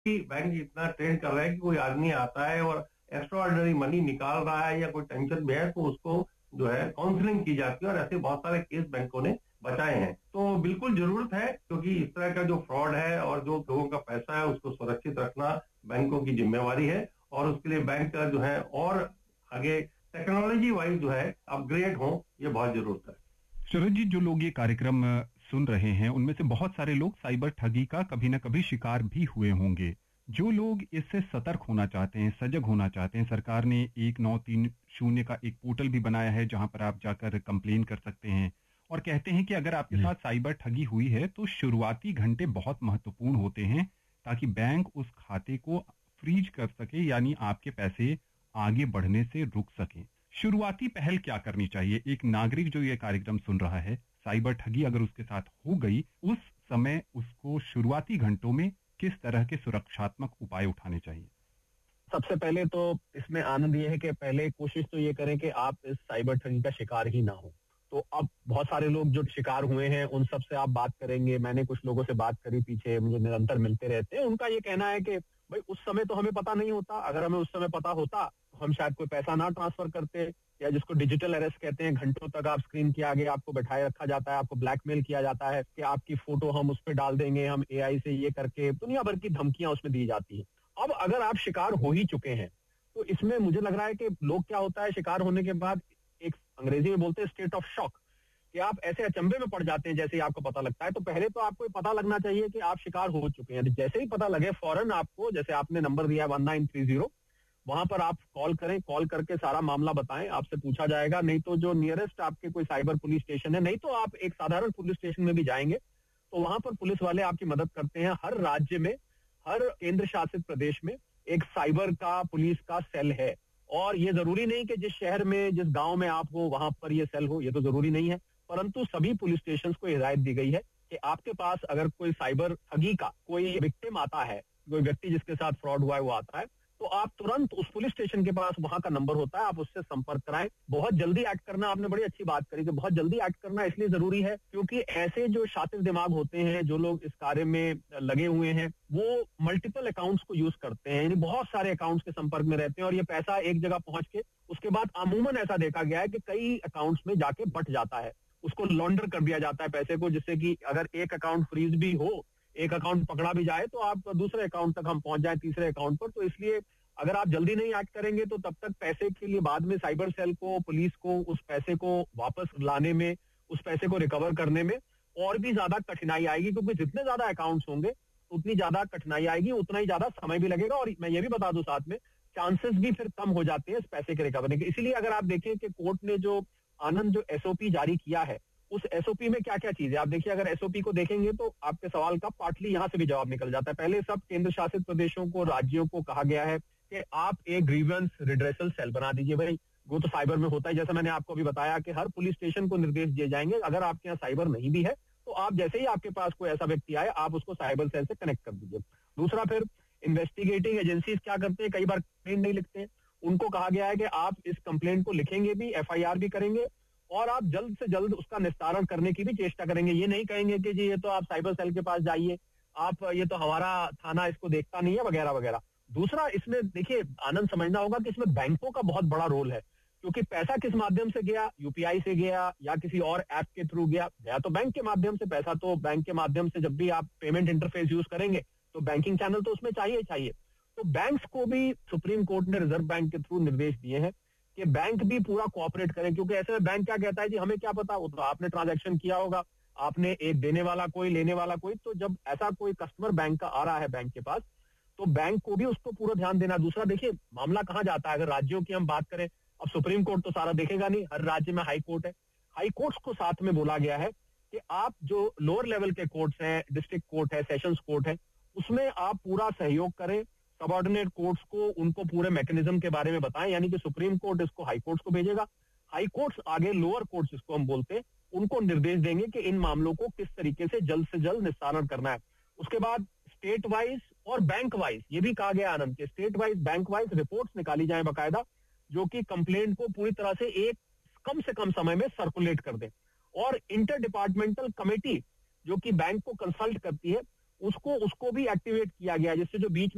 Bank इतना trend कर रहा है कि कोई आदमी आता है और एक्स्ट्रा ऑर्डिनरी मनी निकाल रहा है या कोई टेंशन में है तो उसको जो है काउंसलिंग की जाती है, और ऐसे बहुत सारे केस बैंकों ने बचाए हैं। तो बिल्कुल जरूरत है, क्योंकि इस तरह का जो फ्रॉड है और जो लोगों का पैसा है उसको सुरक्षित रखना बैंकों की जिम्मेवारी है, और उसके लिए बैंक का जो है और आगे टेक्नोलॉजी वाइज जो है अपग्रेड हो, ये बहुत जरूरत है। शरद जी, जो लोग ये कार्यक्रम सुन रहे हैं उनमें से बहुत सारे लोग साइबर ठगी का कभी ना कभी शिकार भी हुए होंगे। जो लोग इससे सतर्क होना चाहते हैं, सजग होना चाहते हैं, सरकार ने 1930 का एक पोर्टल भी बनाया है जहां पर आप जाकर कंप्लेन कर सकते हैं, और कहते हैं कि अगर आपके साथ साइबर ठगी हुई है तो शुरुआती घंटे बहुत महत्वपूर्ण होते हैं ताकि बैंक उस खाते को फ्रीज कर सके, यानी आपके पैसे आगे बढ़ने से रुक सके। शुरुआती पहल क्या करनी चाहिए एक नागरिक जो ये कार्यक्रम सुन रहा है? साइबर ठगी अगर उसके साथ हो गई, उस समय उसको शुरुआती घंटों में किस तरह के सुरक्षात्मक उपाय उठाने चाहिए? सबसे पहले तो इसमें आनंद ये है कि पहले कोशिश तो ये करें कि आप इस साइबर ठगी का शिकार ही ना हो। तो अब बहुत सारे लोग जो शिकार हुए हैं उन सब से आप बात करेंगे। मैंने कुछ लोगों से बात करी पीछे, मुझे निरंतर मिलते रहते हैं। उनका ये कहना है कि भाई उस समय तो हमें पता नहीं होता, अगर हमें उस समय पता होता तो हम शायद कोई पैसा ना ट्रांसफर करते, या जिसको डिजिटल अरेस्ट कहते हैं, घंटों तक आप स्क्रीन के आगे आपको बैठाए रखा जाता है, आपको ब्लैकमेल किया जाता है कि आपकी फोटो हम उस पर डाल देंगे, हम एआई से ये करके, दुनिया भर की धमकियां उसमें दी जाती हैं। अब अगर आप शिकार हो ही चुके हैं तो इसमें मुझे लग रहा है कि लोग क्या होता है शिकार होने के बाद एक अंग्रेजी में बोलते हैं स्टेट ऑफ शॉक, कि आप ऐसे अचंभे में पड़ जाते हैं जैसे ही आपको पता लगता है। तो पहले तो आपको पता लगना चाहिए कि आप शिकार हो चुके हैं। जैसे ही पता लगे फौरन आपको, जैसे आपने नंबर दिया 1930, वहां पर आप कॉल करें, कॉल करके सारा मामला बताएं, आपसे पूछा जाएगा। नहीं तो जो नियरेस्ट आपके कोई साइबर पुलिस स्टेशन है, नहीं तो आप एक साधारण पुलिस स्टेशन में भी जाएंगे तो वहां पर पुलिस वाले आपकी मदद करते हैं। हर राज्य में, हर केंद्र शासित प्रदेश में एक साइबर का पुलिस का सेल है, और ये जरूरी नहीं कि जिस शहर में, जिस गांव में आप हो वहां पर ये सेल हो, ये तो जरूरी नहीं है। परंतु सभी पुलिस स्टेशन को हिदायत दी गई है कि आपके पास अगर कोई साइबर ठगी का कोई विक्टिम आता है, कोई व्यक्ति जिसके साथ फ्रॉड हुआ है वो आता है, तो आप तुरंत उस पुलिस स्टेशन के पास, वहां का नंबर होता है, आप उससे संपर्क कराएं। बहुत जल्दी एक्ट करना, आपने बड़ी अच्छी बात करी कि बहुत जल्दी एक्ट करना इसलिए जरूरी है क्योंकि ऐसे जो शातिर दिमाग होते हैं, जो लोग इस कार्य में लगे हुए हैं, वो मल्टीपल अकाउंट्स को यूज करते हैं, यानी बहुत सारे अकाउंट्स के संपर्क में रहते हैं, और ये पैसा एक जगह पहुंच के उसके बाद अमूमन ऐसा देखा गया है कि कई अकाउंट्स में जाके बट जाता है, उसको लॉन्डर कर दिया जाता है पैसे को, जिससे कि अगर एक अकाउंट फ्रीज भी हो, एक अकाउंट पकड़ा भी जाए, तो आप दूसरे अकाउंट तक हम पहुंच जाए, तीसरे अकाउंट पर। तो इसलिए अगर आप जल्दी नहीं एक्ट करेंगे तो तब तक पैसे के लिए बाद में साइबर सेल को, पुलिस को उस पैसे को वापस लाने में, उस पैसे को रिकवर करने में और भी ज्यादा कठिनाई आएगी, क्योंकि जितने ज्यादा अकाउंट्स होंगे उतनी ज्यादा कठिनाई आएगी, उतना ही ज्यादा समय भी लगेगा। और मैं ये भी बता दूं साथ में, चांसेस भी फिर कम हो जाते हैं इस पैसे के रिकवरी के। इसीलिए अगर आप देखें कि कोर्ट ने जो आनंद जो एसओपी जारी किया है, उस एसओपी में क्या क्या चीजें, आप देखिए, अगर एसओपी को देखेंगे तो आपके सवाल का पार्टली यहां से भी जवाब निकल जाता है। पहले सब केंद्र शासित प्रदेशों को, राज्यों को कहा गया है कि आप एक ग्रीवेंस रिड्रेसल सेल बना दीजिए। भाई वो तो साइबर में होता है, जैसा मैंने आपको अभी बताया कि हर पुलिस स्टेशन को निर्देश दिए जाएंगे, अगर आपके यहाँ साइबर नहीं भी है तो आप जैसे ही आपके पास कोई ऐसा व्यक्ति आए, आप उसको साइबर सेल से कनेक्ट कर दीजिए। दूसरा, फिर इन्वेस्टिगेटिंग एजेंसीज क्या करते हैं, कई बार कंप्लेंट नहीं लिखते हैं, उनको कहा गया है कि आप इस कंप्लेंट को लिखेंगे भी, एफआईआर भी करेंगे, और आप जल्द से जल्द उसका निस्तारण करने की भी चेष्टा करेंगे। ये नहीं कहेंगे कि जी ये तो आप साइबर सेल के पास जाइए, आप ये तो हमारा थाना इसको देखता नहीं है, वगैरह वगैरह। दूसरा, इसमें देखिए आनंद समझना होगा कि इसमें बैंकों का बहुत बड़ा रोल है, क्योंकि पैसा किस माध्यम से गया, यूपीआई से गया या किसी और ऐप के थ्रू गया, गया तो बैंक के माध्यम से। पैसा तो बैंक के माध्यम से, जब भी आप पेमेंट इंटरफेस यूज करेंगे तो बैंकिंग चैनल तो उसमें चाहिए चाहिए। तो बैंक्स को भी सुप्रीम कोर्ट ने रिजर्व बैंक के थ्रू निर्देश दिए हैं कि बैंक भी पूरा कोऑपरेट करें, क्योंकि ऐसे में बैंक क्या कहता है जी हमें क्या पता, वो तो आपने ट्रांजैक्शन किया होगा, आपने एक देने वाला कोई, लेने वाला कोई। तो जब ऐसा कोई कस्टमर बैंक का आ रहा है बैंक के पास, तो बैंक को भी उसको पूरा ध्यान देना। दूसरा, देखिए मामला कहां जाता है, अगर राज्यों की हम बात करें, अब सुप्रीम कोर्ट तो सारा देखेगा नहीं, हर राज्य में हाई कोर्ट है। हाई कोर्ट्स को साथ में बोला गया है कि आप जो लोअर लेवल के कोर्ट्स हैं, डिस्ट्रिक्ट कोर्ट है, सेशंस कोर्ट है, उसमें आप पूरा सहयोग करें। सबऑर्डिनेट कोर्ट्स को उनको पूरे मैकेनिज्म के बारे में बताएं, यानी कि सुप्रीम कोर्ट इसको हाई कोर्ट्स को भेजेगा, हाई कोर्ट्स आगे लोअर कोर्ट्स जिसको हम बोलते हैं उनको निर्देश देंगे कि इन मामलों को किस तरीके से जल्द निस्तारण करना है। उसके बाद स्टेट वाइज और बैंक वाइज, ये भी कहा गया आनंद के state wise, bank wise reports निकाली जाए बाकायदा, जो कि कंप्लेंट को पूरी तरह से एक कम से कम समय में सर्कुलेट कर दे। और इंटर डिपार्टमेंटल कमेटी जो कि बैंक को कंसल्ट करती है, उसको भी एक्टिवेट किया गया, जिससे जो बीच में